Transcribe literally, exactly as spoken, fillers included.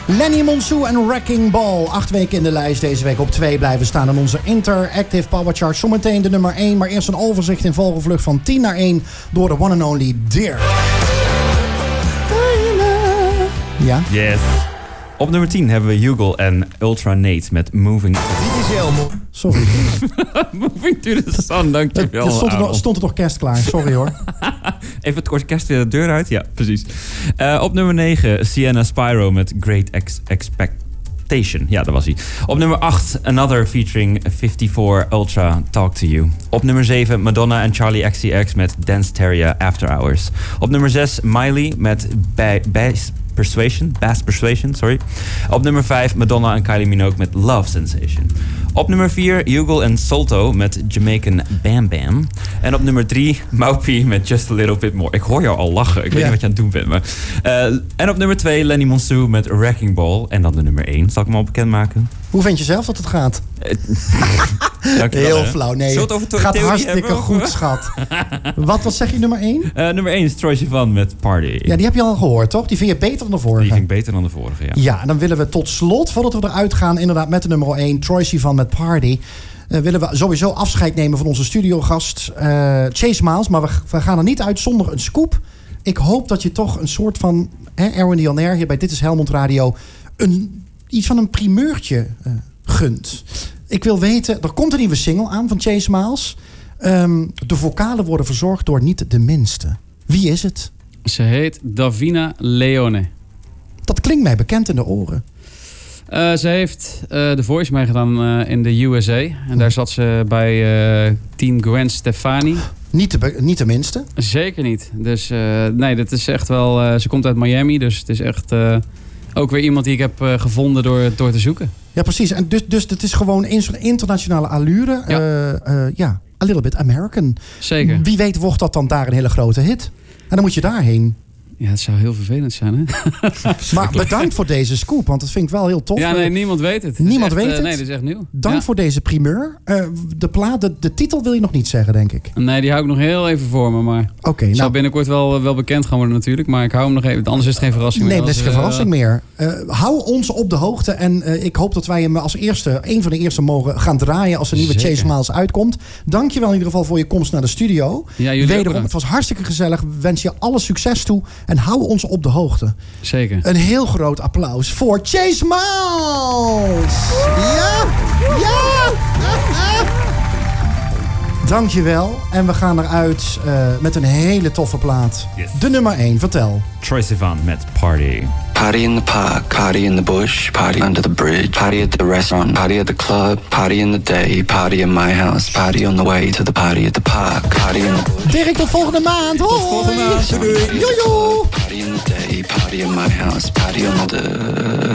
Lenny Monsou en Wrecking Ball. Acht weken in de lijst. Deze week op twee blijven staan in onze Interactive Power Chart. Zometeen de nummer één. Maar eerst een overzicht in vogelvlucht van tien naar één door de one and only Deer. Ja? Yes. Op nummer tien hebben we Hugo en Ultra Nate met Moving. Dit is Elmo. Sorry. Moving to the Sun, dankjewel. Het stond er, nog, stond er nog kerst klaar. Sorry hoor. Even het orkest weer de deur uit. Ja, precies. Uh, op nummer negen, Sienna Spyro met Great Ex- Expectation. Ja, dat was hij. Op nummer acht, Another featuring vijfenvijftig Ultra, Talk to You. Op nummer zeven, Madonna en Charlie X C X met Dance Teria After Hours. Op nummer zes, Miley met Ba- Bass Persuasion. Bass Persuasion, sorry. Op nummer vijf, Madonna en Kylie Minogue met Love Sensation. Op nummer vier, Hugo en Solto met Jamaican Bam Bam. En op nummer drie, Maupi met Just a Little Bit More. Ik hoor jou al lachen. Ik weet ja. niet wat je aan het doen bent. Maar, uh, en op nummer twee, Lenny Monsou met Wrecking Ball. En dan de nummer één. Zal ik hem al bekendmaken? Hoe vind je zelf dat het gaat? Dankjewel, heel hè. flauw. Nee, Zullen we het over gaat theorie hartstikke hebben, goed, schat. wat, wat zeg je nummer één? Uh, nummer één is Troye Sivan met Party. Ja, die heb je al gehoord, toch? Die vind je beter dan de vorige. Die vind ik beter dan de vorige, ja. Ja, en dan willen we tot slot, voordat we eruit gaan, inderdaad met de nummer één, Troye Sivan met Party. Uh, willen we sowieso afscheid nemen van onze studiogast uh, Chase Miles. Maar we, we gaan er niet uit zonder een scoop. Ik hoop dat je toch een soort van hè, Erwin de Jan R hier bij Dit is Helmond Radio een, iets van een primeurtje uh, gunt. Ik wil weten, er komt een nieuwe single aan van Chase Miles. Um, de vocalen worden verzorgd door niet de minste. Wie is het? Ze heet Davina Leone. Dat klinkt mij bekend in de oren. Uh, ze heeft uh, The Voice meegedaan uh, in de U S A. En daar zat ze bij uh, team Gwen Stefani. Niet de, be- niet de minste? Zeker niet. Dus uh, nee, dat is echt wel... Uh, ze komt uit Miami, dus het is echt uh, ook weer iemand die ik heb uh, gevonden door, door te zoeken. Ja, precies. En dus, dus het is gewoon een soort internationale allure. Ja. Uh, uh, ja, a little bit American. Zeker. Wie weet wordt dat dan daar een hele grote hit. En dan moet je daarheen. Ja, het zou heel vervelend zijn, hè? Maar bedankt voor deze scoop, want dat vind ik wel heel tof. Ja, nee, niemand weet het. Niemand het echt, weet het? Uh, nee, dat is echt nieuw. Dank ja. voor deze primeur. Uh, de, plaat, de, de titel wil je nog niet zeggen, denk ik. Nee, die hou ik nog heel even voor me, maar... Oké, okay, nou... zou binnenkort binnenkort wel, wel bekend gaan worden natuurlijk, maar ik hou hem nog even... Anders is het geen verrassing nee, meer. Nee, dat is geen verrassing uh... meer. Uh, hou ons op de hoogte en uh, ik hoop dat wij hem als eerste, een van de eerste mogen gaan draaien als de nieuwe Zeker. Chase Miles uitkomt. Dankjewel in ieder geval voor je komst naar de studio. Ja, jullie Wederom, het was hartstikke gezellig. We wensen je alle succes toe en hou ons op de hoogte. Zeker. Een heel groot applaus voor Chase Miles. Ja, ja. Dankjewel. En we gaan eruit uh, met een hele toffe plaat. Yes. De nummer één, vertel. Troye Sivan met Party. Party in the park, party in the bush, party under the bridge, party at the restaurant, party at the club, party in the day, party in my house, party on the way to the party at the park, party in the bush. Dirk, tot volgende maand. Hoi. Tot volgende maand. Doei. Jojo. Party in the day, party in my house, party on the...